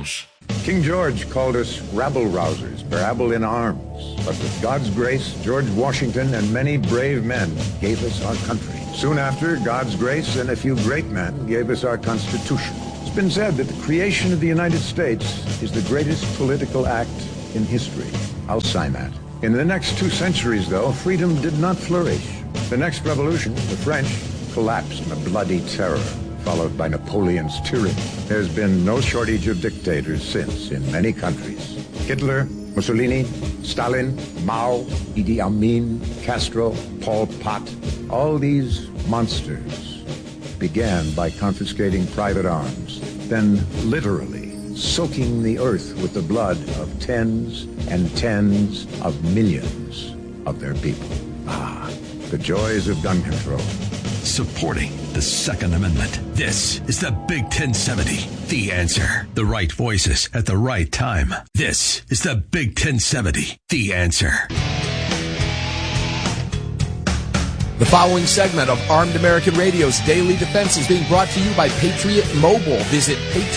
News. King George called us rabble-rousers, rabble in arms. But with God's grace, George Washington and many brave men gave us our country. Soon after, God's grace and a few great men gave us our Constitution. It's been said that the creation of the United States is the greatest political act in history. I'll sign that. In the next 2 centuries, though, freedom did not flourish. The next revolution, the French, collapsed in a bloody terror, followed by Napoleon's tyranny. There's been no shortage of dictators since in many countries. Hitler, Mussolini, Stalin, Mao, Idi Amin, Castro, Pol Pot, all these monsters began by confiscating private arms, then literally soaking the earth with the blood of tens and tens of millions of their people. Ah, the joys of gun control. Supporting the Second Amendment. This is the Big 1070. The Answer. The right voices at the right time. This is the Big 1070. The Answer. The following segment of Armed American Radio's Daily Defense is being brought to you by Patriot Mobile. Visit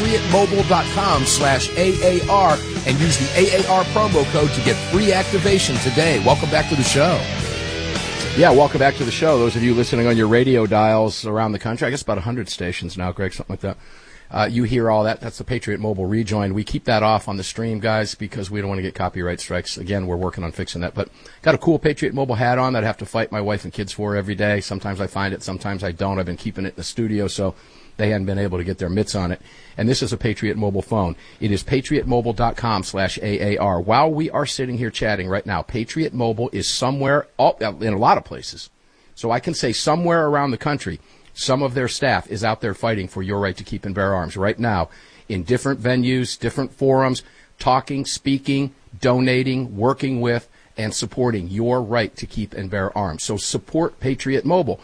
patriotmobile.com/AAR and use the AAR promo code to get free activation today. Welcome back to the show. Yeah, welcome back to the show. Those of you listening on your radio dials around the country, I guess about 100 stations now, Greg, something like that. You hear all that. That's the Patriot Mobile rejoin. We keep that off on the stream, guys, because we don't want to get copyright strikes. Again, we're working on fixing that. But got a cool Patriot Mobile hat on that I have to fight my wife and kids for every day. Sometimes I find it, sometimes I don't. I've been keeping it in the studio, so they hadn't been able to get their mitts on it. And this is a Patriot Mobile phone. It is patriotmobile.com/AAR. While we are sitting here chatting right now, Patriot Mobile is somewhere, in a lot of places. So I can say somewhere around the country, some of their staff is out there fighting for your right to keep and bear arms right now in different venues, different forums, talking, speaking, donating, working with, and supporting your right to keep and bear arms. So support Patriot Mobile,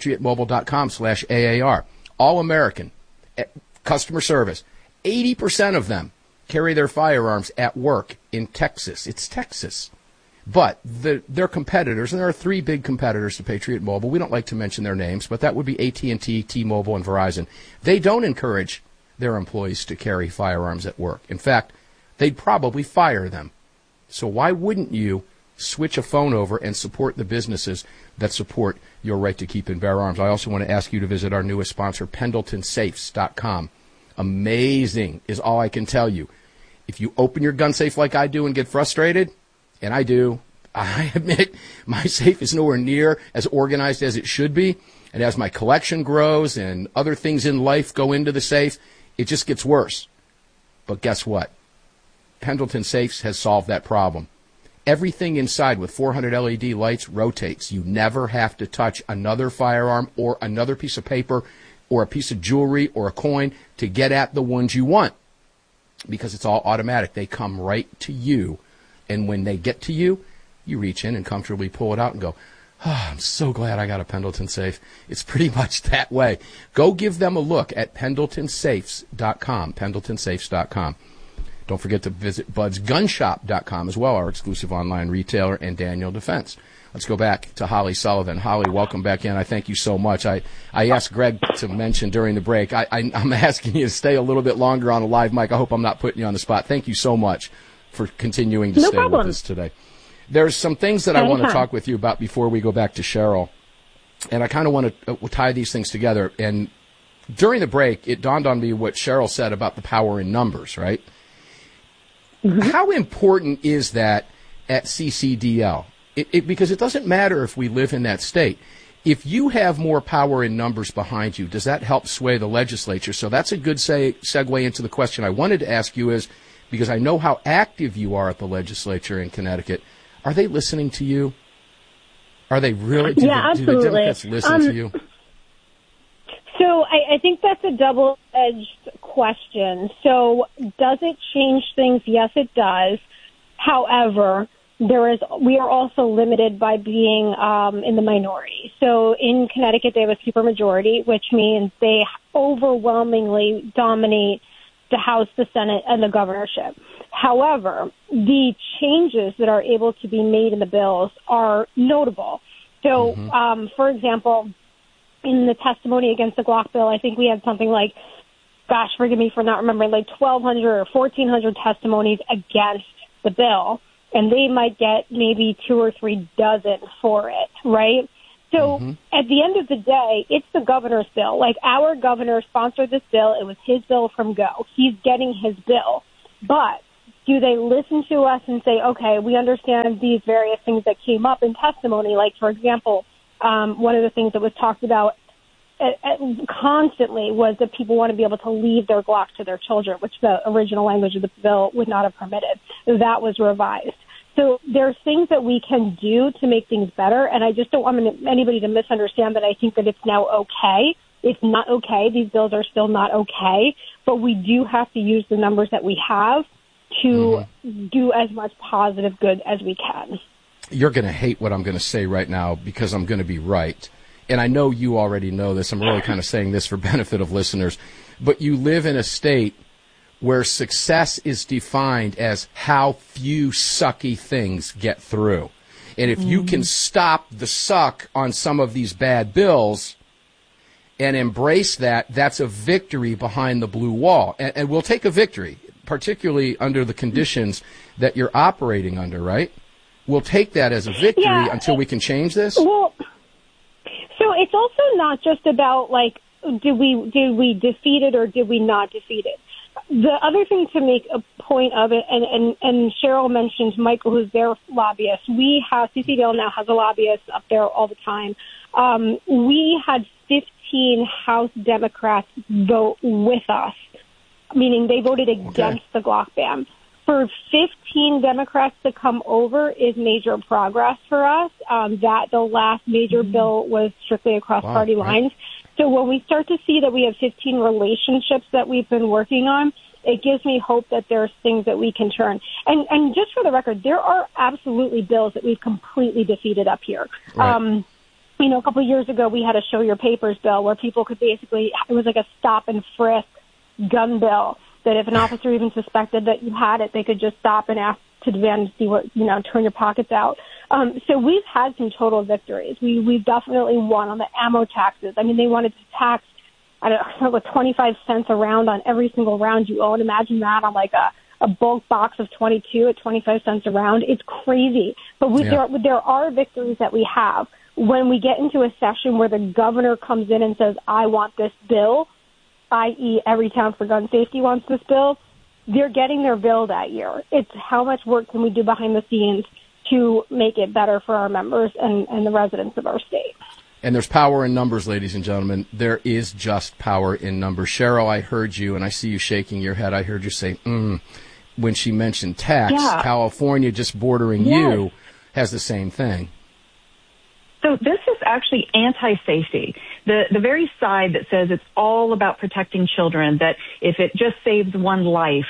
patriotmobile.com/AAR. All American customer service. 80% of them carry their firearms at work in Texas. It's Texas. But their competitors, and there are 3 big competitors to Patriot Mobile. We don't like to mention their names, but that would be AT&T, T-Mobile, and Verizon. They don't encourage their employees to carry firearms at work. In fact, they'd probably fire them. So why wouldn't you switch a phone over and support the businesses that support your right to keep and bear arms? I also want to ask you to visit our newest sponsor, PendletonSafes.com. Amazing is all I can tell you. If you open your gun safe like I do and get frustrated, and I do, I admit my safe is nowhere near as organized as it should be. And as my collection grows and other things in life go into the safe, it just gets worse. But guess what? Pendleton Safes has solved that problem. Everything inside with 400 LED lights rotates. You never have to touch another firearm or another piece of paper or a piece of jewelry or a coin to get at the ones you want, because it's all automatic. They come right to you. And when they get to you, you reach in and comfortably pull it out and go, oh, I'm so glad I got a Pendleton safe. It's pretty much that way. Go give them a look at PendletonSafes.com, PendletonSafes.com. Don't forget to visit BudsGunShop.com as well, our exclusive online retailer, and Daniel Defense. Let's go back to Holly Sullivan. Holly, welcome back in. I thank you so much. I asked Greg to mention during the break. I'm asking you to stay a little bit longer on a live mic. I hope I'm not putting you on the spot. Thank you so much for continuing to stay with us today. There's some things that I want to talk with you about before we go back to Cheryl, and I kind of want to tie these things together. And during the break, it dawned on me what Cheryl said about the power in numbers, right? Mm-hmm. How important is that at CCDL? Because it doesn't matter if we live in that state. If you have more power in numbers behind you, does that help sway the legislature? So that's a good segue into the question I wanted to ask you is, because I know how active you are at the legislature in Connecticut, are they listening to you? Are they really? Do the Democrats listen to you? So I think that's a double-edged question. So does it change things? Yes, it does. However, we are also limited by being in the minority. So in Connecticut, they have a supermajority, which means they overwhelmingly dominate the House, the Senate, and the governorship. However, the changes that are able to be made in the bills are notable. So, for example, in the testimony against the Glock bill, I think we had something like gosh, forgive me for not remembering, like 1,200 or 1,400 testimonies against the bill, and they might get maybe 2 or 3 dozen for it, right? So at the end of the day, it's the governor's bill. Like, our governor sponsored this bill. It was his bill from go. He's getting his bill. But do they listen to us and say, okay, we understand these various things that came up in testimony? Like, for example, one of the things that was talked about constantly was that people want to be able to leave their Glocks to their children, which the original language of the bill would not have permitted. That was revised. So there's things that we can do to make things better, and I just don't want anybody to misunderstand that I think that it's now okay. It's not okay. These bills are still not okay, but we do have to use the numbers that we have to do as much positive good as we can. You're going to hate what I'm going to say right now because I'm going to be right. And I know you already know this. I'm really kind of saying this for benefit of listeners. But you live in a state where success is defined as how few sucky things get through. And if you can stop the suck on some of these bad bills and embrace that, that's a victory behind the blue wall. And we'll take a victory, particularly under the conditions that you're operating under, right? We'll take that as a victory until we can change this. Well, so it's also not just about, like, did we defeat it or did we not defeat it? The other thing to make a point of it, and Cheryl mentioned Michael, who's their lobbyist. We have, CCDL now has a lobbyist up there all the time. We had 15 House Democrats vote with us, meaning they voted against the Glock ban. For 15 Democrats to come over is major progress for us. That the last major bill was strictly across party lines. So when we start to see that we have 15 relationships that we've been working on, it gives me hope that there's things that we can turn. And just for the record, there are absolutely bills that we've completely defeated up here. Right. A couple of years ago, we had a show your papers bill where people could basically, it was like a stop and frisk gun bill, that if an officer even suspected that you had it, they could just stop and ask to demand to see what, turn your pockets out. So we've had some total victories. We've definitely won on the ammo taxes. I mean, they wanted to tax, 25 cents a round on every single round you own. Imagine that on like a bulk box of 22 at 25 cents a round. It's crazy. But there are victories that we have. When we get into a session where the governor comes in and says, I want this bill, i.e. every town for gun safety wants this bill, they're getting their bill that year. It's how much work can we do behind the scenes to make it better for our members and the residents of our state. And there's power in numbers, ladies and gentlemen. There is just power in numbers. Cheryl, I heard you, and I see you shaking your head. I heard you say, when she mentioned tax. Yeah. California, just bordering you, has the same thing. So this is actually anti-safety. The very side that says it's all about protecting children, that if it just saves one life,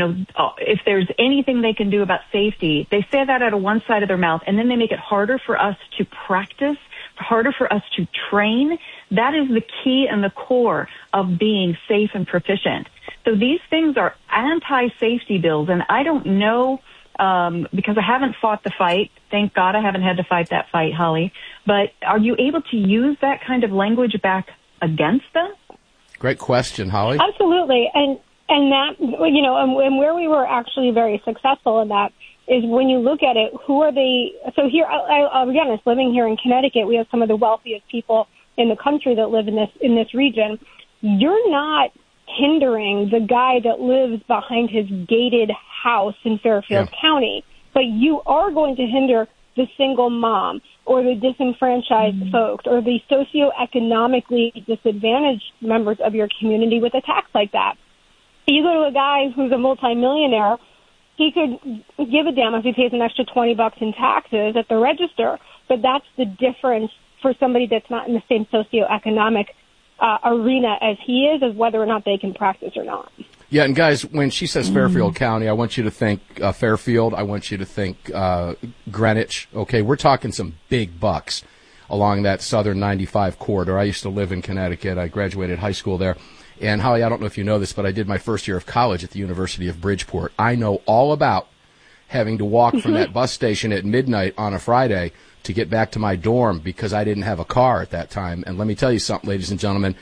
if there's anything they can do about safety, they say that out of one side of their mouth, and then they make it harder for us to practice, harder for us to train. That is the key and the core of being safe and proficient. So these things are anti-safety bills, and I don't know, because I haven't fought the fight. Thank God I haven't had to fight that fight, Holly. But are you able to use that kind of language back against them? Great question, Holly. Absolutely. And that, and where we were actually very successful in that is when you look at it, who are they? So here, I'll be honest, living here in Connecticut, we have some of the wealthiest people in the country that live in this region. You're not hindering the guy that lives behind his gated house in Fairfield County, but you are going to hinder the single mom or the disenfranchised folks or the socioeconomically disadvantaged members of your community with a tax like that. You go to a guy who's a multimillionaire, he could give a damn if he pays an extra $20 in taxes at the register, but that's the difference for somebody that's not in the same socioeconomic arena as he is, as whether or not they can practice or not. Yeah, and guys, when she says Fairfield County, I want you to think Fairfield. I want you to think Greenwich. Okay, we're talking some big bucks along that southern 95 corridor. I used to live in Connecticut. I graduated high school there. And Holly, I don't know if you know this, but I did my first year of college at the University of Bridgeport. I know all about having to walk from that bus station at midnight on a Friday to get back to my dorm because I didn't have a car at that time. And let me tell you something, ladies and gentlemen,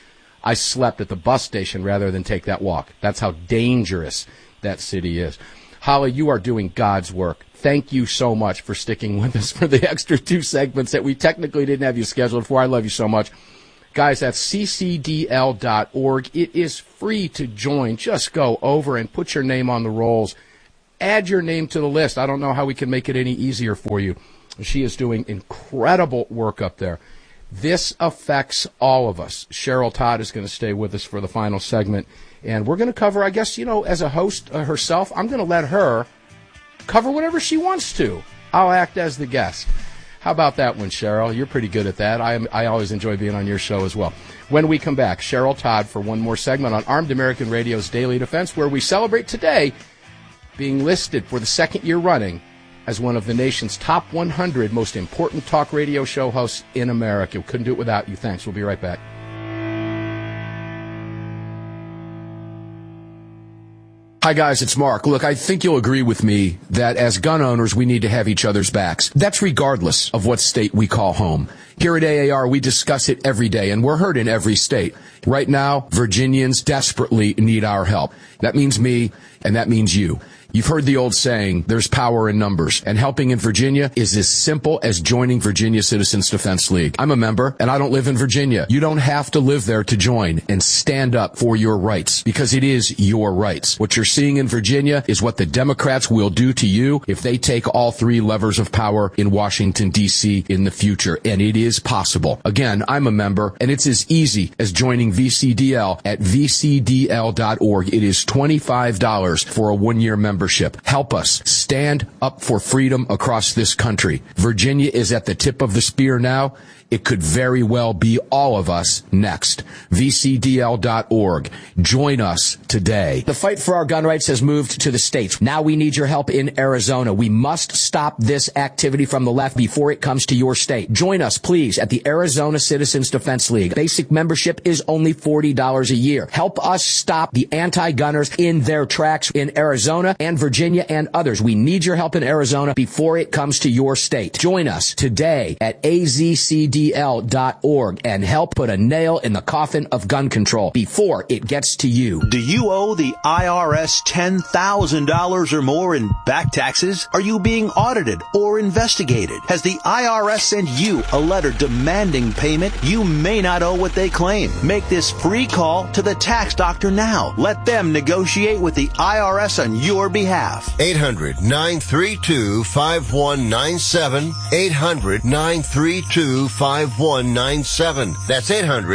I slept at the bus station rather than take that walk. That's how dangerous that city is. Holly, you are doing God's work. Thank you so much for sticking with us for the extra 2 segments that we technically didn't have you scheduled for. I love you so much. Guys, that's ccdl.org. It is free to join. Just go over and put your name on the rolls. Add your name to the list. I don't know how we can make it any easier for you. She is doing incredible work up there. This affects all of us. Cheryl Todd is going to stay with us for the final segment. And we're going to cover, I guess, as a host herself, I'm going to let her cover whatever she wants to. I'll act as the guest. How about that one, Cheryl? You're pretty good at that. I always enjoy being on your show as well. When we come back, Cheryl Todd for one more segment on Armed American Radio's Daily Defense, where we celebrate today being listed for the second year running as one of the nation's top 100 most important talk radio show hosts in America. We couldn't do it without you. Thanks. We'll be right back. Hi, guys, it's Mark. Look, I think you'll agree with me that as gun owners, we need to have each other's backs. That's regardless of what state we call home. Here at AAR, we discuss it every day, and we're heard in every state. Right now, Virginians desperately need our help. That means me, and that means you. You've heard the old saying, there's power in numbers, and helping in Virginia is as simple as joining Virginia Citizens Defense League. I'm a member, and I don't live in Virginia. You don't have to live there to join and stand up for your rights, because it is your rights. What you're seeing in Virginia is what the Democrats will do to you if they take all 3 levers of power in Washington, D.C. in the future, and it is possible. Again, I'm a member, and it's as easy as joining VCDL at vcdl.org. It is $25 for a 1-year membership. Help us stand up for freedom across this country. Virginia is at the tip of the spear now. It could very well be all of us next. VCDL.org. Join us today. The fight for our gun rights has moved to the states. Now we need your help in Arizona. We must stop this activity from the left before it comes to your state. Join us, please, at the Arizona Citizens Defense League. Basic membership is only $40 a year. Help us stop the anti-gunners in their tracks in Arizona and Virginia and others. We need your help in Arizona before it comes to your state. Join us today at AZCDL.org and help put a nail in the coffin of gun control before it gets to you. Do you owe the IRS $10,000 or more in back taxes? Are you being audited or investigated? Has the IRS sent you a letter demanding payment? You may not owe what they claim. Make this free call to the tax doctor now. Let them negotiate with the IRS on your behalf. 800-932-5197. 800-932-5197. That's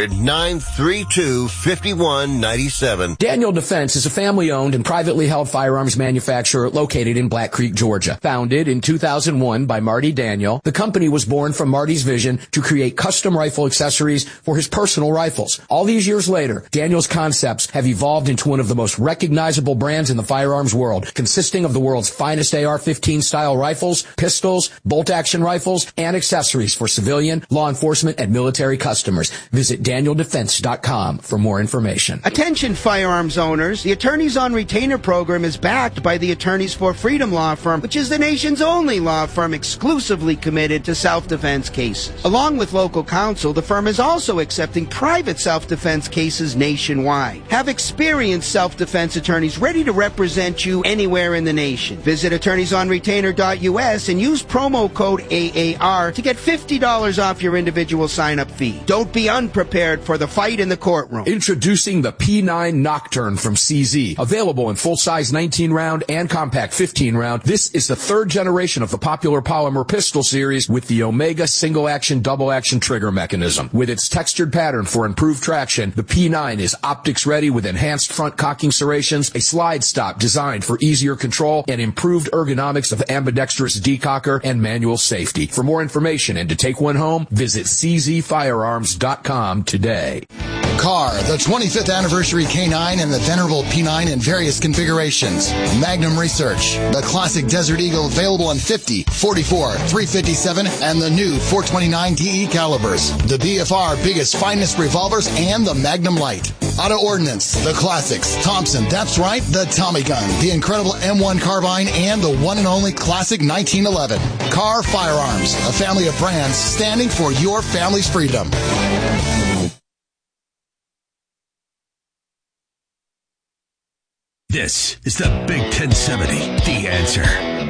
800-932-5197. Daniel Defense is a family-owned and privately held firearms manufacturer located in Black Creek, Georgia. Founded in 2001 by Marty Daniel, the company was born from Marty's vision to create custom rifle accessories for his personal rifles. All these years later, Daniel's concepts have evolved into one of the most recognizable brands in the firearms world, consisting of the world's finest AR-15 style rifles, pistols, bolt-action rifles, and accessories for civilian, law enforcement, and military customers. Visit DanielDefense.com for more information. Attention firearms owners, the Attorneys on Retainer program is backed by the Attorneys for Freedom Law Firm, which is the nation's only law firm exclusively committed to self-defense cases. Along with local counsel, the firm is also accepting private self-defense cases nationwide. Have experienced self-defense attorneys ready to represent you anywhere in the nation. Visit attorneysonretainer.us and use promo code AAR to get $50 off your individual sign-up fee. Don't be unprepared for the fight in the courtroom. Introducing the P9 Nocturne from CZ. Available in full-size 19-round and compact 15-round, this is the 3rd generation of the popular polymer pistol series with the Omega single-action, double-action trigger mechanism. With its textured pattern for improved traction, the P9 is optics-ready with enhanced front cocking serrations, a slide stop designed for easier control, and improved ergonomics of ambidextrous decocker and manual safety. For more information and to take one home, visit czfirearms.com today. Car, the 25th anniversary K9 and the venerable P9 in various configurations. Magnum Research, the classic Desert Eagle available in 50, 44, 357, and the new 429 DE calibers. The BFR biggest, finest revolvers and the Magnum Light. Auto Ordnance, the classics. Thompson, that's right, the Tommy gun, the incredible M1 carbine, and the one and only classic 1911. Car Firearms, a family of brands standing for your family's freedom. This is the Big 1070, The Answer.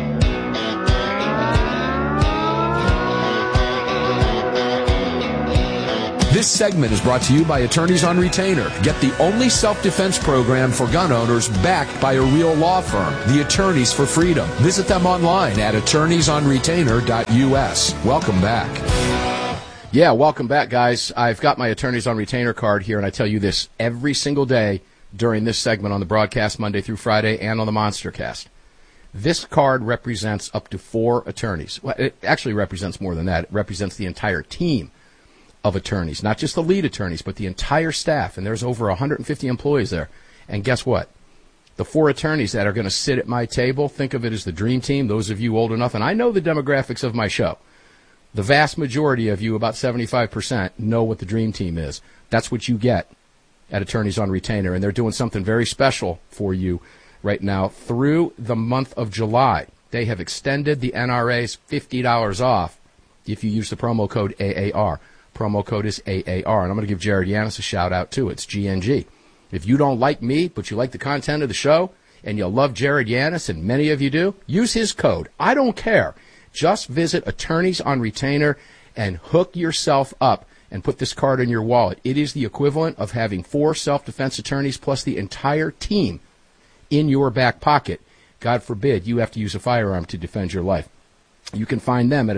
This segment is brought to you by Attorneys on Retainer. Get the only self-defense program for gun owners backed by a real law firm, the Attorneys for Freedom. Visit them online at attorneysonretainer.us. Welcome back. Yeah, welcome back, guys. I've got my Attorneys on Retainer card here, and I tell you this every single day during this segment on the broadcast Monday through Friday and on the Monstercast. This card represents up to 4 attorneys. Well, it actually represents more than that. It represents the entire team of attorneys, not just the lead attorneys, but the entire staff. And there's over 150 employees there. And guess what? The 4 attorneys that are going to sit at my table, think of it as the dream team, those of you old enough, and I know the demographics of my show. The vast majority of you, about 75%, know what the dream team is. That's what you get at Attorneys on Retainer, and they're doing something very special for you right now through the month of July. They have extended the NRA's $50 off if you use the promo code AAR. Promo code is AAR, and I'm going to give Jared Yanis a shout-out, too. It's GNG. If you don't like me, but you like the content of the show, and you love Jared Yanis, and many of you do, use his code. I don't care. Just visit Attorneys on Retainer and hook yourself up and put this card in your wallet. It is the equivalent of having 4 self-defense attorneys plus the entire team in your back pocket. God forbid you have to use a firearm to defend your life. You can find them at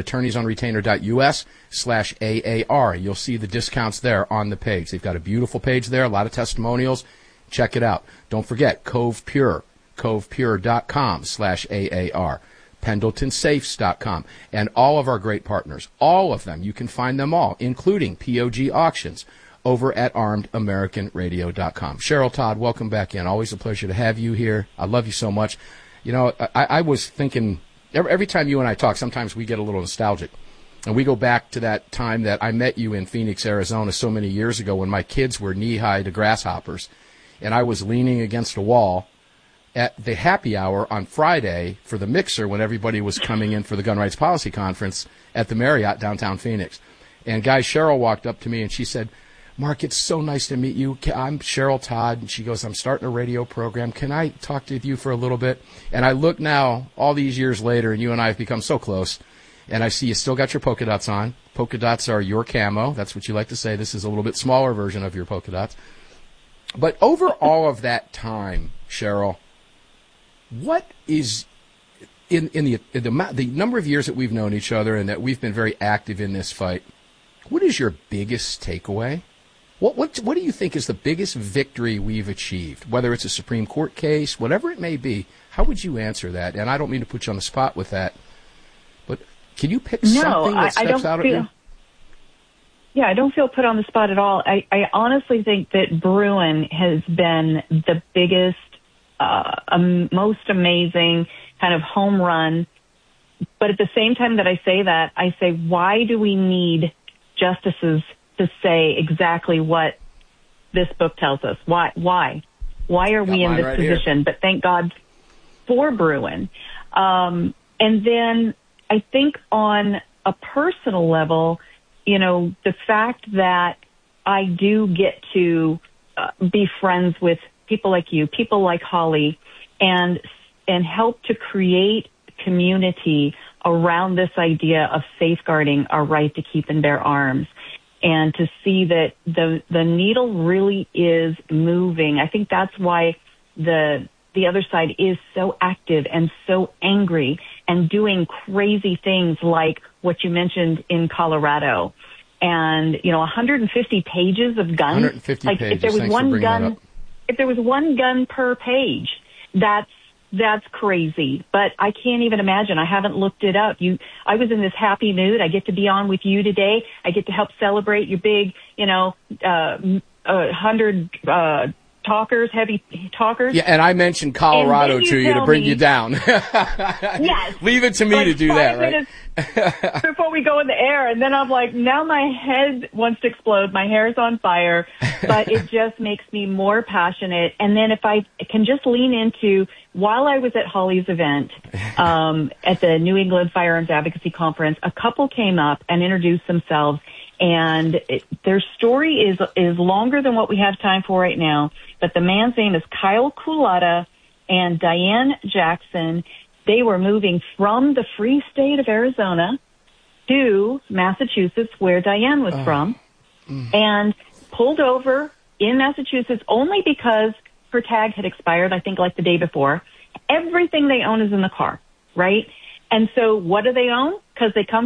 attorneysonretainer.us/AAR. You'll see the discounts there on the page. They've got a beautiful page there, a lot of testimonials. Check it out. Don't forget Cove Pure, covepure.com/AAR. PendletonSafes.com, and all of our great partners, all of them. You can find them all, including POG Auctions, over at ArmedAmericanRadio.com. Cheryl Todd, welcome back in. Always a pleasure to have you here. I love you so much. You know, I was thinking, every time you and I talk, sometimes we get a little nostalgic. And we go back to that time that I met you in Phoenix, Arizona so many years ago when my kids were knee-high to grasshoppers, and I was leaning against a wall at the happy hour on Friday for the mixer when everybody was coming in for the Gun Rights Policy Conference at the Marriott downtown Phoenix. And guys, Cheryl walked up to me and she said, Mark, it's so nice to meet you. I'm Cheryl Todd. And she goes, I'm starting a radio program. Can I talk to you for a little bit? And I look now, all these years later, and you and I have become so close. And I see you still got your polka dots on. Polka dots are your camo. That's what you like to say. This is a little bit smaller version of your polka dots. But over all of that time, Cheryl, what is in the number of years that we've known each other and that we've been very active in this fight, what is your biggest takeaway? What do you think is the biggest victory we've achieved? Whether it's a Supreme Court case, whatever it may be, how would you answer that? And I don't mean to put you on the spot with that, but can you pick something that steps out at you? Yeah, I don't feel put on the spot at all. I honestly think that Bruen has been the biggest, most amazing kind of home run. But at the same time that I say that, I say, why do we need justices to say exactly what this book tells us? Why are we in this position? Here. But thank God for Bruen. And then I think on a personal level, you know, the fact that I do get to be friends with people like you, people like Holly, and help to create community around this idea of safeguarding our right to keep and bear arms, and to see that the needle really is moving. I think that's why the other side is so active and so angry and doing crazy things like what you mentioned in Colorado. And, you know, 150 pages of guns. 150 like, pages. If there was Thanks one for gun, that up. If there was one gun per page, that's crazy. But I can't even imagine. I haven't looked it up. I was in this happy mood. I get to be on with you today. I get to help celebrate your big, 100 heavy talkers. Yeah, and I mentioned Colorado to you to bring you down. Yes. Leave it to me to do that, right? Before we go in the air, and then I'm like, now my head wants to explode. My hair's on fire, but it just makes me more passionate. And then if I can just lean into, while I was at Holly's event at the New England Firearms Advocacy Conference, a couple came up and introduced themselves, and their story is longer than what we have time for right now. But the man's name is Kyle Kulata, and Diane Jackson. They were moving from the free state of Arizona to Massachusetts, where Diane was from, and pulled over in Massachusetts only because her tag had expired, I think like the day before. Everything they own is in the car, right? And so what do they own? Because they come